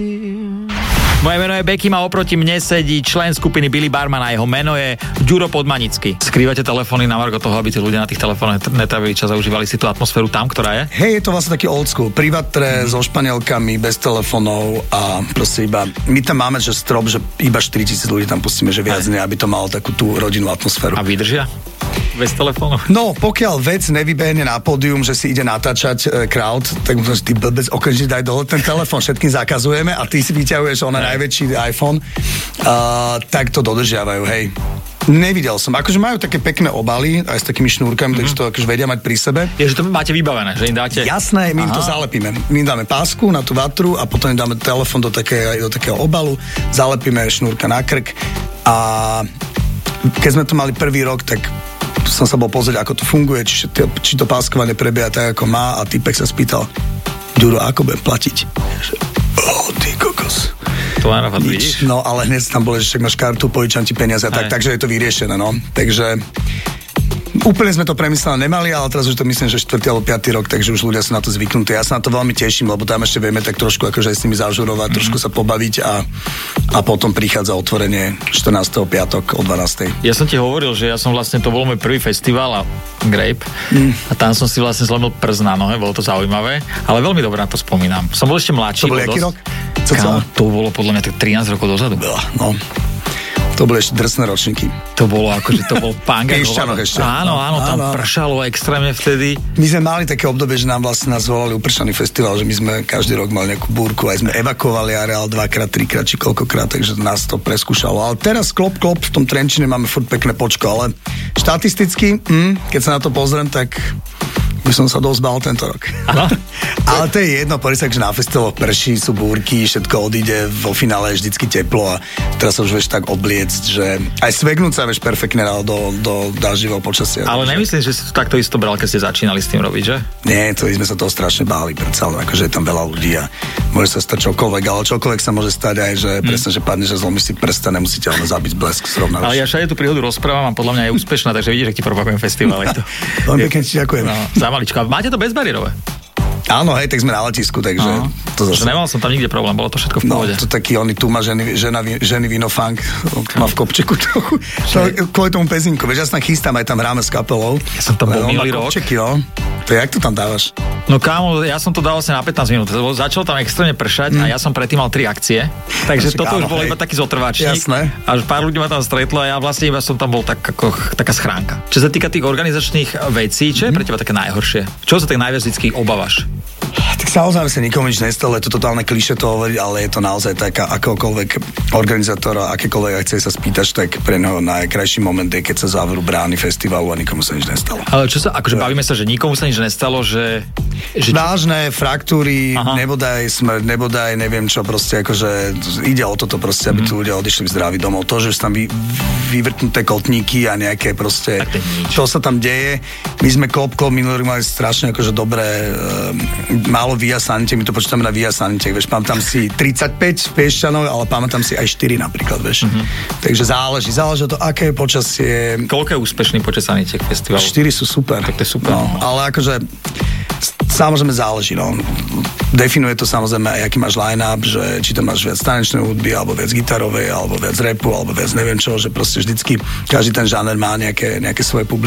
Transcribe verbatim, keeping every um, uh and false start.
Moje meno je Bekim a oproti mne sedí člen skupiny Billy Barman a jeho meno je Ďuro Podmanický. Skrývate telefóny na margo toho, aby tí ľudia na tých telefónoch netravili čas a užívali si tú atmosféru tam, ktorá je? Hej, je to vlastne taký old school. Privátre, mm. so španielkami, bez telefónov a proste iba... My tam máme, že strop, že iba štyritisíc ľudí tam pustíme, že viac nie, aby to malo takú tú rodinnú atmosféru. A vydržia? Bez telefónu? No, pokiaľ vec nevybehne na pódium, že si ide natáčať e, crowd, tak možno, že ty blbec okamžite daj dole ten telefón, všetkým zakazujeme a ty si vyťahuješ ona najväčší iPhone, uh, tak to dodržiavajú, hej. Nevidel som. Akože majú také pekné obaly aj s takými šnúrkami, mm-hmm. takže to akože vedia mať pri sebe. Je, že to máte vybavené, že im dáte... Jasné, my im to zalepíme. My im dáme pásku na tú vatru a potom im dáme telefón do, také, do takého obalu, zalepíme šnúrka na krk a keď sme to mali prvý rok, tak som sa bol pozrieť, ako to funguje, či, či to páskovanie prebieha tak, ako má a týpek sa spýtal, Ďuro, ako budem platiť? Oh, ty kokos. To aj napad vidíš? No, ale hneď tam bolo, že však máš kartu, požičam ti peniaze, tak, takže je to vyriešené, no. Takže úplne sme to premyslené nemali, ale teraz už to myslím, že štvrtý alebo piatý rok, takže už ľudia sú na to zvyknutí. Ja sa na to veľmi teším, lebo tam ešte vieme tak trošku akože aj s nimi zažurovať, mm-hmm. trošku sa pobaviť a, a potom prichádza otvorenie štrnásteho piatok o dvanástej. Ja som ti hovoril, že ja som vlastne, to bol môj prvý festival a Grape mm. a tam som si vlastne zlomil prst na nohe, bolo to zaujímavé, ale veľmi dobre na to spomínam. Som bol ešte mladší. To bol jaký rok? Kámo, to bolo podľa mňa tak trinásť rokov dozadu. No. To boli ešte drsné ročníky. To bolo akože to bol punk. Piešťanoch ešte. Áno, áno, tam áno. Pršalo extrémne vtedy. My sme mali také obdobie, že nám vlastne nás volali upršaný festival, že my sme každý rok mali nejakú búrku, aj sme evakuovali areál dvakrát, trikrát, či koľkokrát, takže nás to preskúšalo. Ale teraz klop, klop, v tom Trenčine máme furt pekné počko, ale štatisticky, mm, keď sa na to pozriem, tak by som sa dosť bál tento rok. Ale to je jedno, povedz sa, že na festivaloch prší, sú búrky, všetko odíde, vo finále je vždycky teplo a teraz sa už vieš tak obliecť, že aj svegnúť sa vieš perfektne do, do daždivého počasia. Ale nemyslím, že si to takto isto bral, keď ste začínali s tým robiť, že? Nie, to sme sa toho strašne báli, predsa, akože je tam veľa ľudí a môže sa stať čokoľvek, ale čokoľvek sa môže stať aj, že hmm. presne, že padne, že zlomíš si prst a nemusíte ale zabiť blesk zrovna. Ale ja všade tú príhodu rozprávam a podľa mňa je úspešná, takže vidíš, že ti propagujem festival. Veľmi pekne ti ďakujem. Malička. Máte to bezbariérové? Áno, hej, tak sme na letisku, takže no, to zase... Nemal som tam nikde problém, bolo to všetko v pohode. No, to taký, oni tu má ženy, žena, ženy víno funk, má v kopčeku trochu. Kvôli tomu pezinku, vieš, ja sa chystám, aj tam hráme s kapelou. Ja som tam bol minulý rok. Kopčeky, no. To jak to tam dávaš? No kámo, ja som to dal vlastne na pätnásť minút. Začalo tam extrémne pršať mm. a ja som predtým mal tri akcie. Takže toto už bolo iba taký zotrvačník. Jasné. Až pár ľudí ma tam stretlo a ja vlastne iba som tam bol tak, ako, taká schránka. Čo sa týka tých organizačných vecí, čo je pre teba také najhoršie? Čo sa tak najviac vždycky obávaš? Tak samozrejme sa nikomu nič nestalo, je to totálne klišé to hovoriť, ale je to naozaj taká akokoľvek organizátora, akékoľvek ak chce sa spýtaš, tak pre neho najkrajší moment je, keď sa zavrú brány festivalu a nikomu sa nič nestalo. Ale čo sa, akože bavíme sa, že nikomu sa nič nestalo, že... že... Vážne fraktúry, Aha. nebodaj smrť, nebodaj neviem čo, proste akože ide o toto proste, aby mm. tu ľudia odišli v zdraví domov. To, že sú tam vy, vyvrtnuté kotníky a nejaké proste... To sa tam deje. My sme klop, klop minulý rok mali strašne akože dobré... Um, málo Via Sanite, my to počítame na Via Sanite, vieš, pamätám si tridsaťpäť v Piešťanoch, ale pamätám si aj štyri napríklad, vieš. Mm-hmm. Takže záleží, záleží to, aké je počasie. Koľko je úspešný počas Sanitiek festivalu? štyri sú super. Tak to je super. No, ale akože samozrejme záleží, no. Definuje to samozrejme aj aký máš line-up, že či tam máš viac tanečnej hudby, alebo viac gitarovej, alebo viac rapu, alebo viac neviem čo, že proste vždycky každý ten žáner má nejaké, nejaké svoje publikum.